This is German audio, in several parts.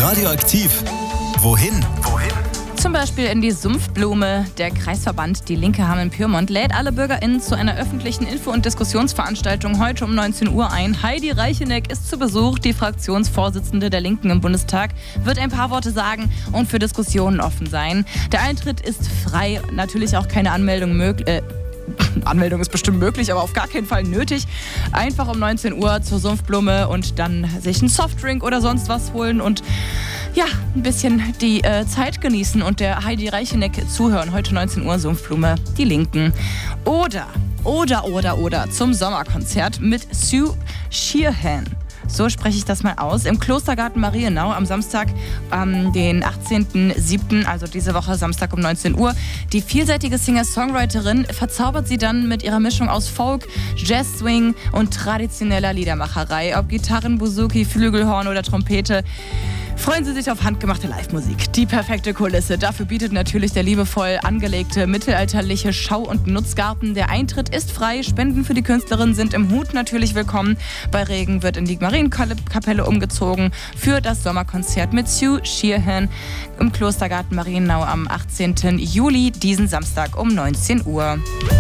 Radioaktiv. Wohin? Zum Beispiel in die Sumpfblume. Der Kreisverband Die Linke Hameln-Pyrmont lädt alle BürgerInnen zu einer öffentlichen Info- und Diskussionsveranstaltung heute um 19 Uhr ein. Heidi Reicheneck ist zu Besuch. Die Fraktionsvorsitzende der Linken im Bundestag wird ein paar Worte sagen und für Diskussionen offen sein. Der Eintritt ist frei, natürlich auch keine Anmeldung möglich. Anmeldung ist bestimmt möglich, aber auf gar keinen Fall nötig. Einfach um 19 Uhr zur Sumpfblume und dann sich einen Softdrink oder sonst was holen und ja, ein bisschen die Zeit genießen und der Heidi Reicheneck zuhören. Heute 19 Uhr Sumpfblume, die Linken. Oder zum Sommerkonzert mit Sue Sheehan. So spreche ich das mal aus. Im Klostergarten Marienau am Samstag, den 18.07., also diese Woche Samstag um 19 Uhr. Die vielseitige Singer-Songwriterin verzaubert sie dann mit ihrer Mischung aus Folk, Jazz, Swing und traditioneller Liedermacherei. Ob Gitarren, Bouzouki, Flügelhorn oder Trompete. Freuen Sie sich auf handgemachte Live-Musik. Die perfekte Kulisse. Dafür bietet natürlich der liebevoll angelegte mittelalterliche Schau- und Nutzgarten. Der Eintritt ist frei. Spenden für die Künstlerin sind im Hut natürlich willkommen. Bei Regen wird in die Marienkapelle umgezogen für das Sommerkonzert mit Sue Sheehan im Klostergarten Marienau am 18. Juli, diesen Samstag um 19 Uhr.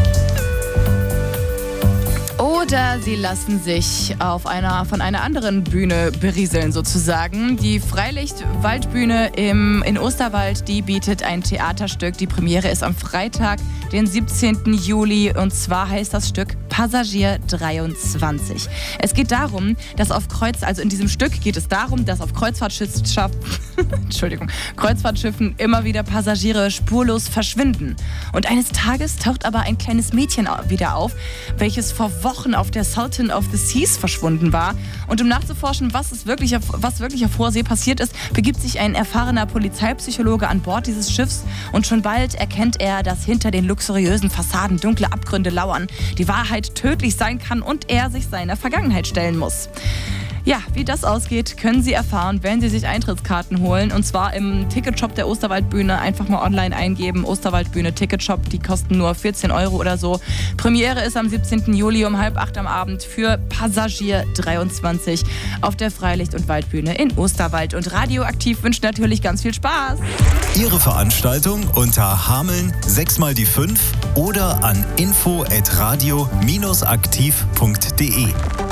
Oder sie lassen sich von einer anderen Bühne berieseln sozusagen. Die Freilicht-Waldbühne in Osterwald, die bietet ein Theaterstück. Die Premiere ist am Freitag, den 17. Juli und zwar heißt das Stück Passagier 23. Es geht darum, dass in diesem Stück geht es darum, dass auf Kreuzfahrtschiffen immer wieder Passagiere spurlos verschwinden. Und eines Tages taucht aber ein kleines Mädchen wieder auf, welches vor Wochen auf der Sultan of the Seas verschwunden war. Und um nachzuforschen, was wirklich auf hoher See passiert ist, begibt sich ein erfahrener Polizeipsychologe an Bord dieses Schiffs und schon bald erkennt er, dass hinter den luxuriösen Fassaden dunkle Abgründe lauern, die Wahrheit tödlich sein kann und er sich seiner Vergangenheit stellen muss. Ja, wie das ausgeht, können Sie erfahren, wenn Sie sich Eintrittskarten holen. Und zwar im Ticketshop der Osterwaldbühne. Einfach mal online eingeben. Osterwaldbühne Ticketshop. Die kosten nur 14 € oder so. Premiere ist am 17. Juli um 7:30 am Abend für Passagier 23 auf der Freilicht- und Waldbühne in Osterwald. Und Radioaktiv wünscht natürlich ganz viel Spaß. Ihre Veranstaltung unter Hameln 6x5 oder an info@radio-aktiv.de.